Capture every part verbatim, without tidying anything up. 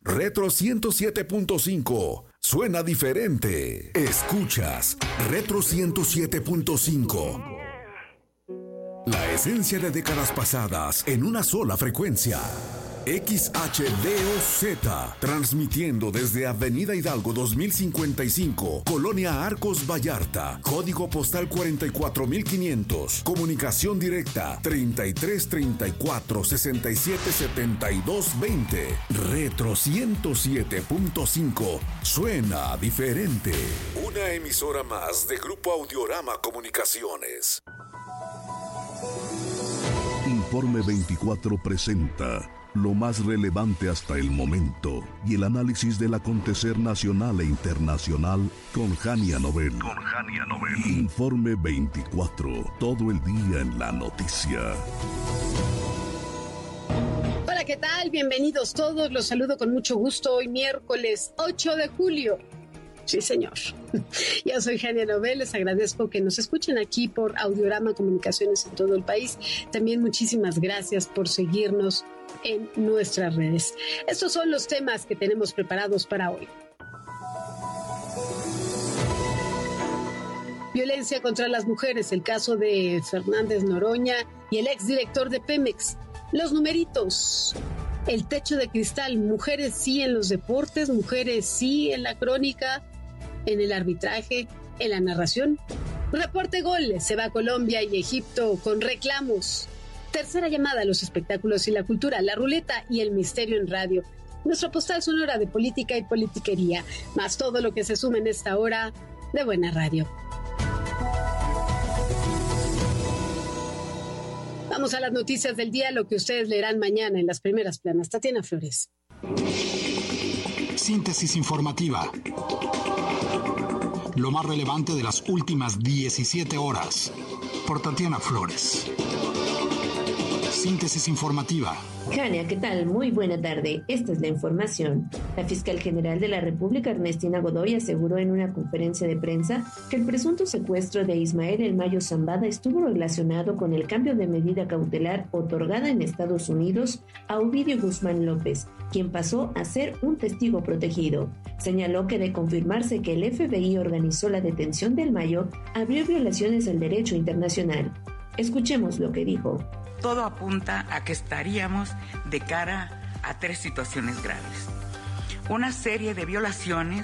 Retro ciento siete punto cinco. Suena diferente. Escuchas Retro ciento siete punto cinco. La esencia de décadas pasadas en una sola frecuencia. X H D O Z, transmitiendo desde Avenida Hidalgo dos mil cincuenta y cinco, Colonia Arcos Vallarta, código postal cuarenta y cuatro mil quinientos, comunicación directa treinta y tres treinta y cuatro sesenta y siete setenta y dos veinte. Retro ciento siete punto cinco, suena diferente. Una emisora más de Grupo Audiorama Comunicaciones. Informe veinticuatro presenta lo más relevante hasta el momento y el análisis del acontecer nacional e internacional con Jania Nobel. Con Jania Nobel. Informe veinticuatro, todo el día en la noticia. Hola, ¿qué tal? Bienvenidos todos, los saludo con mucho gusto hoy miércoles ocho de julio. Sí, señor. Yo soy Jania Nobel, les agradezco que nos escuchen aquí por Audiorama Comunicaciones en todo el país. También muchísimas gracias por seguirnos en nuestras redes. Estos son los temas que tenemos preparados para hoy. Violencia contra las mujeres, el caso de Fernández Noroña y el exdirector de Pemex. Los numeritos. El techo de cristal, mujeres sí en los deportes, mujeres sí en la crónica, en el arbitraje, en la narración. Reporte Gol, se va a Colombia y Egipto con reclamos. Tercera llamada a los espectáculos y la cultura, la ruleta y el misterio en radio. Nuestra postal sonora de política y politiquería, más todo lo que se suma en esta hora de buena radio. Vamos a las noticias del día, lo que ustedes leerán mañana en las primeras planas. Tatiana Flores. Síntesis informativa. Lo más relevante de las últimas diecisiete horas. Por Tatiana Flores. Síntesis informativa. Jania, ¿qué tal? Muy buena tarde. Esta es la información. La fiscal general de la República, Ernestina Godoy, aseguró en una conferencia de prensa que el presunto secuestro de Ismael El Mayo Zambada estuvo relacionado con el cambio de medida cautelar otorgada en Estados Unidos a Ovidio Guzmán López, quien pasó a ser un testigo protegido. Señaló que de confirmarse que el F B I organizó la detención del Mayo, habría violaciones al derecho internacional. Escuchemos lo que dijo. Todo apunta a que estaríamos de cara a tres situaciones graves. Una serie de violaciones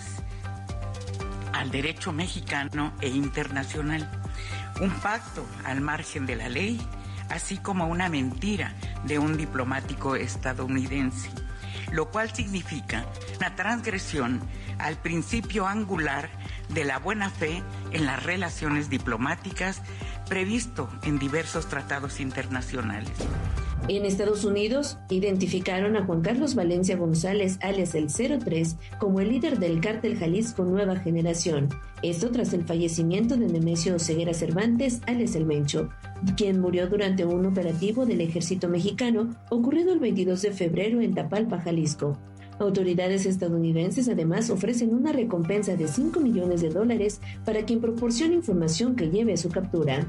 al derecho mexicano e internacional, un pacto al margen de la ley, así como una mentira de un diplomático estadounidense, lo cual significa una transgresión al principio angular de la buena fe en las relaciones diplomáticas previsto en diversos tratados internacionales. En Estados Unidos, identificaron a Juan Carlos Valencia González, alias el cero tres, como el líder del cártel Jalisco Nueva Generación. Esto tras el fallecimiento de Nemesio Ceguera Cervantes, alias el Mencho, quien murió durante un operativo del ejército mexicano ocurrido el veintidós de febrero en Tapalpa, Jalisco. Autoridades estadounidenses además ofrecen una recompensa de cinco millones de dólares para quien proporcione información que lleve a su captura.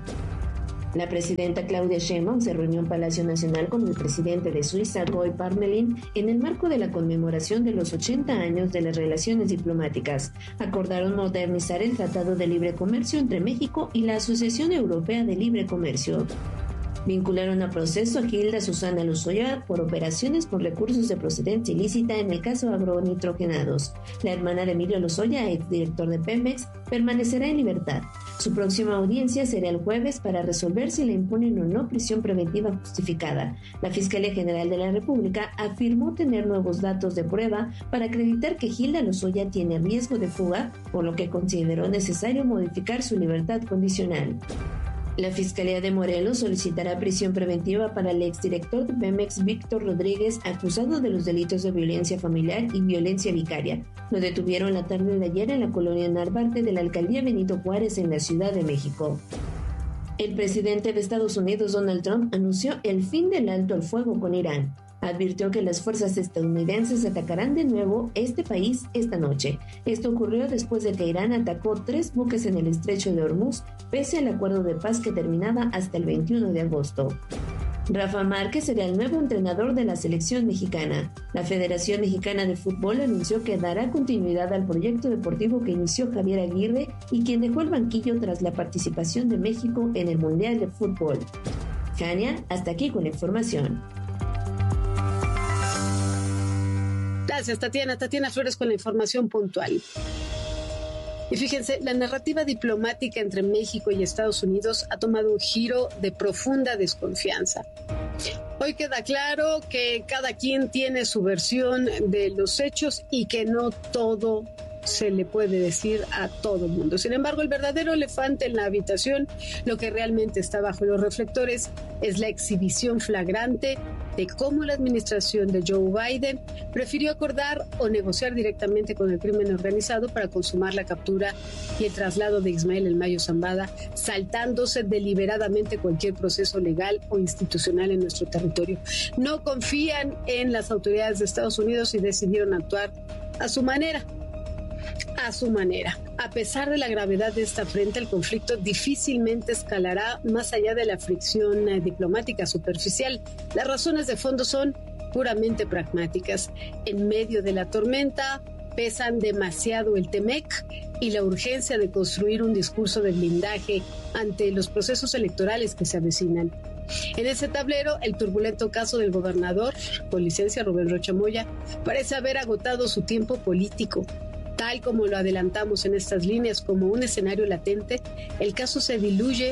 La presidenta Claudia Sheinbaum se reunió en Palacio Nacional con el presidente de Suiza, Guy Parmelin, en el marco de la conmemoración de los ochenta años de las relaciones diplomáticas. Acordaron modernizar el Tratado de Libre Comercio entre México y la Asociación Europea de Libre Comercio. Vincularon a proceso a Hilda Susana Lozoya por operaciones con recursos de procedencia ilícita en el caso agronitrogenados. La hermana de Emilio Lozoya, exdirector de Pemex, permanecerá en libertad. Su próxima audiencia será el jueves para resolver si le imponen o no prisión preventiva justificada. La Fiscalía General de la República afirmó tener nuevos datos de prueba para acreditar que Hilda Lozoya tiene riesgo de fuga, por lo que consideró necesario modificar su libertad condicional. La Fiscalía de Morelos solicitará prisión preventiva para el exdirector de Pemex, Víctor Rodríguez, acusado de los delitos de violencia familiar y violencia vicaria. Lo detuvieron la tarde de ayer en la colonia Narvarte de la alcaldía Benito Juárez en la Ciudad de México. El presidente de Estados Unidos, Donald Trump, anunció el fin del alto al fuego con Irán. Advirtió que las fuerzas estadounidenses atacarán de nuevo este país esta noche. Esto ocurrió después de que Irán atacó tres buques en el estrecho de Hormuz, pese al acuerdo de paz que terminaba hasta el veintiuno de agosto. Rafa Márquez será el nuevo entrenador de la selección mexicana. La Federación Mexicana de Fútbol anunció que dará continuidad al proyecto deportivo que inició Javier Aguirre y quien dejó el banquillo tras la participación de México en el Mundial de Fútbol. Jania, hasta aquí con la información. Gracias, Tatiana. Tatiana Flores con la información puntual. Y fíjense, la narrativa diplomática entre México y Estados Unidos ha tomado un giro de profunda desconfianza. Hoy queda claro que cada quien tiene su versión de los hechos y que no todo se le puede decir a todo el mundo. Sin embargo, el verdadero elefante en la habitación, lo que realmente está bajo los reflectores, es la exhibición flagrante de cómo la administración de Joe Biden prefirió acordar o negociar directamente con el crimen organizado para consumar la captura y el traslado de Ismael El Mayo Zambada, saltándose deliberadamente cualquier proceso legal o institucional en nuestro territorio. No confían en las autoridades de Estados Unidos y decidieron actuar a su manera. A su manera. A pesar de la gravedad de esta afrenta, el conflicto difícilmente escalará más allá de la fricción eh, diplomática superficial. Las razones de fondo son puramente pragmáticas. En medio de la tormenta pesan demasiado el Temec y la urgencia de construir un discurso de blindaje ante los procesos electorales que se avecinan. En ese tablero, el turbulento caso del gobernador, con licencia Rubén Rocha Moya, parece haber agotado su tiempo político. Tal como lo adelantamos en estas líneas como un escenario latente, el caso se diluye,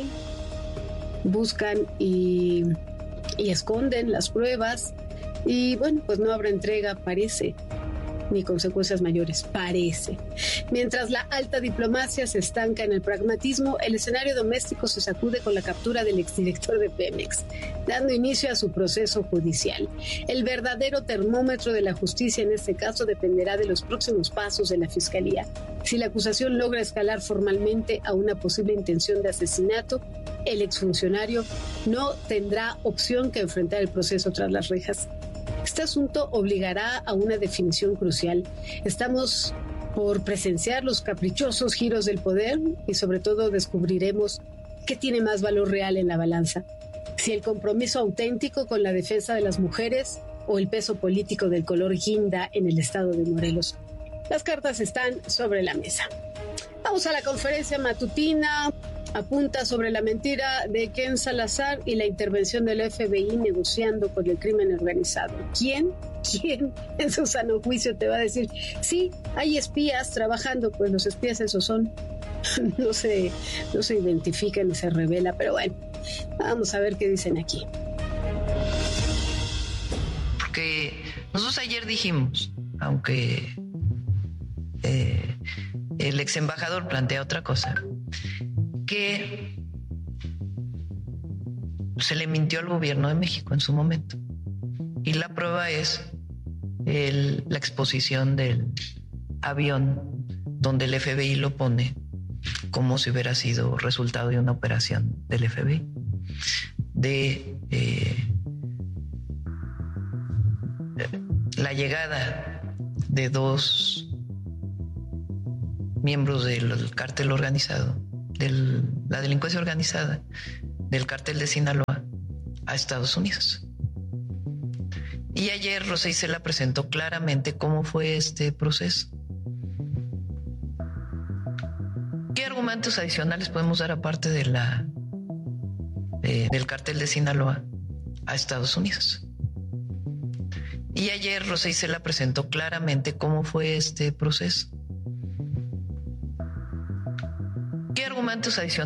buscan y, y esconden las pruebas y bueno, pues no habrá entrega, parece, ni consecuencias mayores, parece. Mientras la alta diplomacia se estanca en el pragmatismo, el escenario doméstico se sacude con la captura del exdirector de Pemex, dando inicio a su proceso judicial. El verdadero termómetro de la justicia en este caso dependerá de los próximos pasos de la Fiscalía. Si la acusación logra escalar formalmente a una posible intención de asesinato, el exfuncionario no tendrá opción que enfrentar el proceso tras las rejas. Este asunto obligará a una definición crucial. Estamos por presenciar los caprichosos giros del poder y sobre todo descubriremos qué tiene más valor real en la balanza. Si el compromiso auténtico con la defensa de las mujeres o el peso político del color guinda en el estado de Morelos. Las cartas están sobre la mesa. Vamos a la conferencia matutina. Apunta sobre la mentira de Ken Salazar y la intervención del F B I negociando con el crimen organizado. ¿Quién? ¿Quién en su sano juicio te va a decir, sí, hay espías trabajando? Pues los espías esos son, no se, no se identifica ni se revela, pero bueno, vamos a ver qué dicen aquí. Porque nosotros ayer dijimos, aunque eh, el ex embajador plantea otra cosa, que se le mintió al gobierno de México en su momento. Y la prueba es el, la exposición del avión donde el F B I lo pone como si hubiera sido resultado de una operación del F B I. De eh, la llegada de dos miembros del cártel organizado, de la delincuencia organizada del cártel de Sinaloa a Estados Unidos. Y ayer Rosa Isela presentó claramente cómo fue este proceso. ¿Qué argumentos adicionales podemos dar aparte de la de, del cártel de Sinaloa a Estados Unidos? Y ayer Rosa Isela presentó claramente cómo fue este proceso. ¿Qué argumentos adicionales